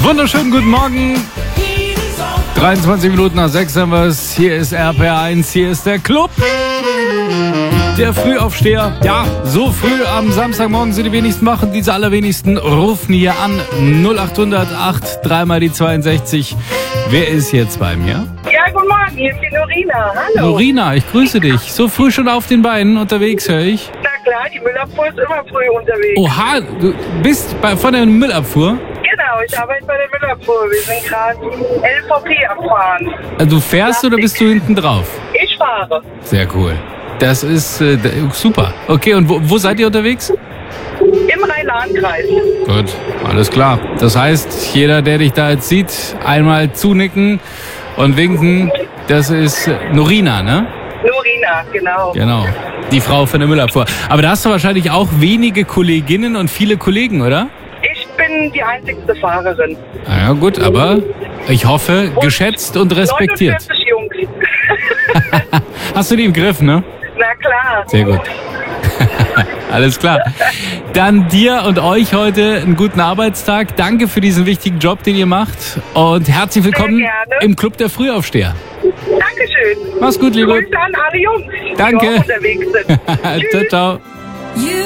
Wunderschönen guten Morgen. 23 Minuten nach 6 haben wir es. Hier ist RPR1, hier ist der Club. Der Frühaufsteher. Ja, so früh am Samstagmorgen sind die wenigsten wach und diese allerwenigsten rufen hier an. 0800 8 3 mal die 62. Wer ist jetzt bei mir? Ja, guten Morgen, hier ist die Norina. Hallo. Norina, ich grüße dich. So früh schon auf den Beinen unterwegs, höre ich. Na klar, die Müllabfuhr ist immer früh unterwegs. Oha, du bist von der Müllabfuhr? Genau, ich arbeite bei der Müllabfuhr. Wir sind gerade LVP am Fahren. Du fährst oder bist du hinten drauf? Ich fahre. Sehr cool. Das ist super. Okay, und wo seid ihr unterwegs? Im Rhein-Lahn-Kreis. Gut, alles klar. Das heißt, jeder, der dich da jetzt sieht, einmal zunicken und winken. Das ist Norina, ne? Norina, genau. Genau. Die Frau von der Müllabfuhr. Aber da hast du wahrscheinlich auch wenige Kolleginnen und viele Kollegen, oder? Ich bin die einzigste Fahrerin. Na ja, gut, aber ich hoffe, geschätzt und respektiert. 49 Jungs. Hast du die im Griff, ne? Na klar. Sehr gut. Alles klar. Dann dir und euch heute einen guten Arbeitstag. Danke für diesen wichtigen Job, den ihr macht. Und herzlich willkommen im Club der Frühaufsteher. Dankeschön. Mach's gut, Liebe. Grüße an alle Jungs, Danke. die auch unterwegs sind. Ciao, ciao.